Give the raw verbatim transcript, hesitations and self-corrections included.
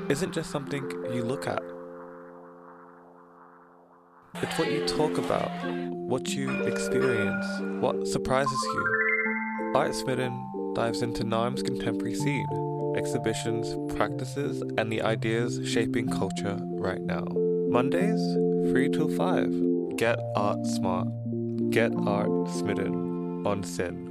isn't just something you look at. It's what you talk about, what you experience, what surprises you. Art Smitten dives into Naarm's contemporary scene, exhibitions, practices, and the ideas shaping culture right now. Mondays, three till five. Get art smart. Get art smitten on Sin.